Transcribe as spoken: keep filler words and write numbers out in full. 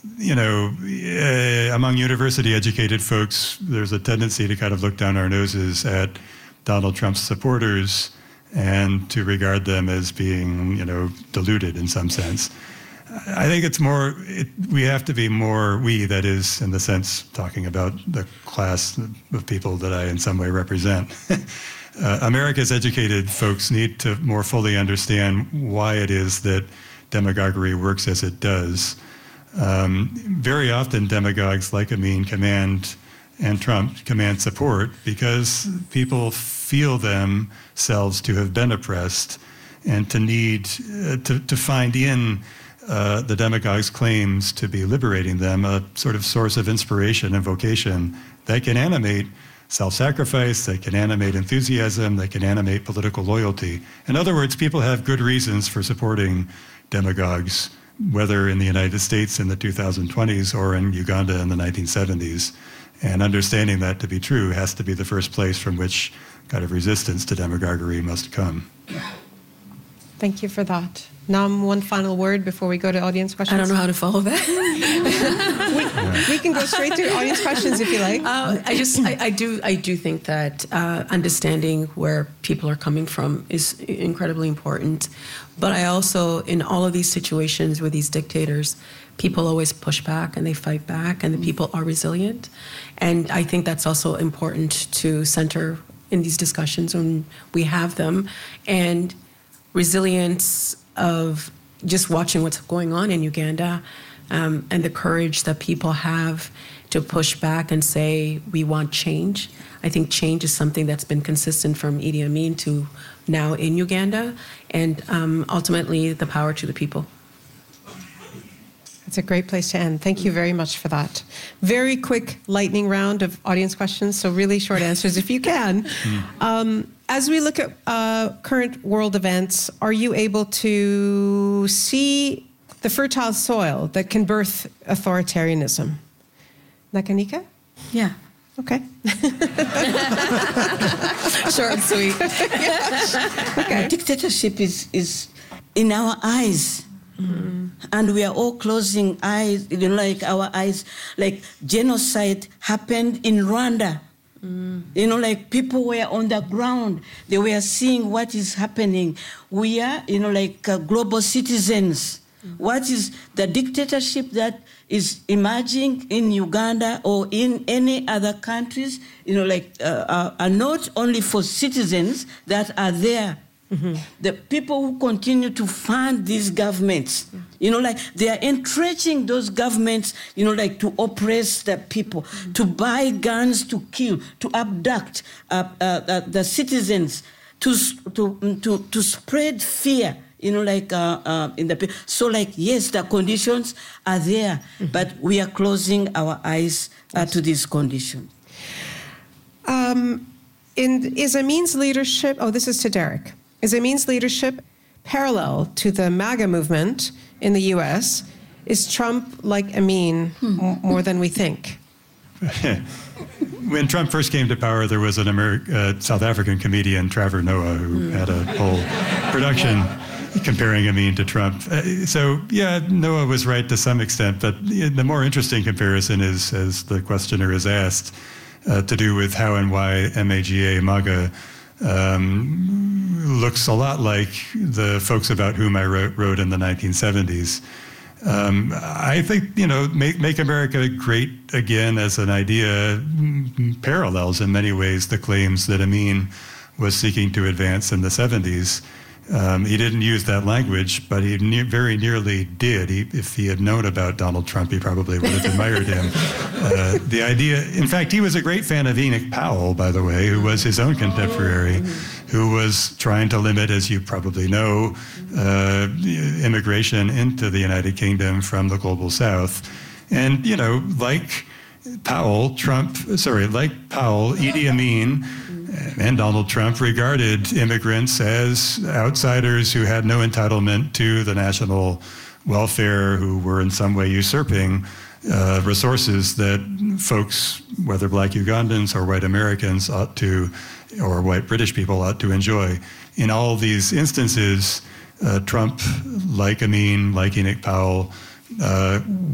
you know, uh, among university-educated folks, there's a tendency to kind of look down our noses at Donald Trump's supporters and to regard them as being, you know, deluded in some sense. I think it's more, it, we have to be more, we, that is, in the sense, talking about the class of people that I in some way represent. uh, America's educated folks need to more fully understand why it is that demagoguery works as it does. Um, very often demagogues like Amin command, and Trump command support because people feel themselves to have been oppressed and to need, uh, to, to find in Uh, the demagogues' claims to be liberating them, a sort of source of inspiration and vocation that can animate self-sacrifice, that can animate enthusiasm, that can animate political loyalty. In other words, people have good reasons for supporting demagogues, whether in the United States in the two thousand twenties or in Uganda in the nineteen seventies. And understanding that to be true has to be the first place from which kind of resistance to demagoguery must come. Thank you for that. Nam, one final word before we go to audience questions. I don't know how to follow that. we, we can go straight to audience questions if you like. Uh, I just, I, I do, I do think that uh, understanding where people are coming from is incredibly important. But I also, in all of these situations with these dictators, people always push back and they fight back, and the people are resilient. And I think that's also important to center in these discussions when we have them. And resilience of just watching what's going on in Uganda, um, and the courage that people have to push back and say, we want change. I think change is something that's been consistent from Idi Amin to now in Uganda, and um, ultimately the power to the people. That's a great place to end. Thank you very much for that. Very quick lightning round of audience questions, so really short answers if you can. Um, as we look at uh, current world events, are you able to see the fertile soil that can birth authoritarianism? Nakanika? Yeah. Okay. Short and sweet. Okay. Dictatorship is, is in our eyes. Mm. And we are all closing eyes, you know, like our eyes, like genocide happened in Rwanda. Mm. You know, like people were on the ground. They were seeing what is happening. We are, you know, like uh, global citizens. Mm. What is the dictatorship that is emerging in Uganda or in any other countries, you know, like uh, are, are not only for citizens that are there. Mm-hmm. The people who continue to fund these governments, yeah. you know, like they are entrenching those governments, you know, like to oppress the people, mm-hmm. to buy guns to kill, to abduct uh, uh, uh, the citizens, to to to to spread fear, you know, like uh, uh, in the so like yes, the conditions are there, mm-hmm. but we are closing our eyes uh, yes. to these conditions. Um, in is Amin's leadership? Oh, this is to Derek. Is Amin's leadership parallel to the MAGA movement in the U S? Is Trump like Amin hmm. m- more than we think? When Trump first came to power, there was an Ameri- uh, South African comedian, Trevor Noah, who mm. had a whole production comparing Amin to Trump. Uh, so, yeah, Noah was right to some extent, but the more interesting comparison is, as the questioner has asked, uh, to do with how and why MAGA, MAGA, Um, looks a lot like the folks about whom I wrote, wrote in the nineteen seventies. Um, I think, you know, make, make America great again as an idea parallels in many ways the claims that Amin was seeking to advance in the seventies. Um, he didn't use that language, but he ne- very nearly did. He, if he had known about Donald Trump, he probably would have admired him. Uh, the idea, in fact, he was a great fan of Enoch Powell, by the way, who was his own contemporary, who was trying to limit, as you probably know, uh, immigration into the United Kingdom from the global South. And, you know, like Powell, Trump, sorry, like Powell, Idi Amin, and Donald Trump regarded immigrants as outsiders who had no entitlement to the national welfare, who were in some way usurping uh, resources that folks, whether black Ugandans or white Americans, ought to, or white British people ought to enjoy. In all these instances, uh, Trump, like Amin, like Enoch Powell, uh,